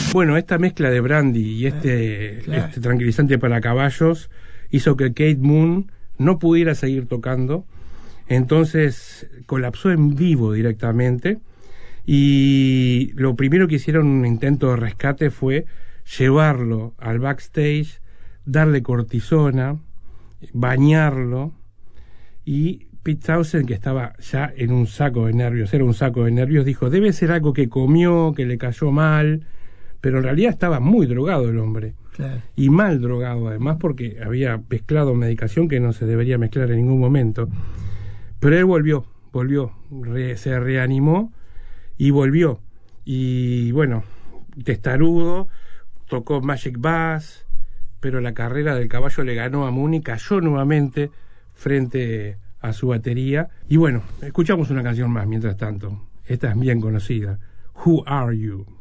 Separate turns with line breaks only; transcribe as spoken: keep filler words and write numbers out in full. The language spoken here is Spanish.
Bueno, esta mezcla de brandy y este, eh, claro. este tranquilizante para caballos hizo que Keith Moon no pudiera seguir tocando. Entonces colapsó en vivo directamente, y lo primero que hicieron, un intento de rescate, fue llevarlo al backstage, darle cortisona, bañarlo, y Pete Townshend, que estaba ya en un saco de nervios, era un saco de nervios, dijo, debe ser algo que comió, que le cayó mal, pero en realidad estaba muy drogado el hombre. Claro. Y mal drogado además, porque había mezclado medicación que no se debería mezclar en ningún momento. Pero él volvió, volvió, re, se reanimó y volvió. Y bueno, testarudo, tocó Magic Bass, pero la carrera del caballo le ganó a Moon y cayó nuevamente frente a su batería. Y bueno, escuchamos una canción más mientras tanto. Esta es bien conocida. Who Are You?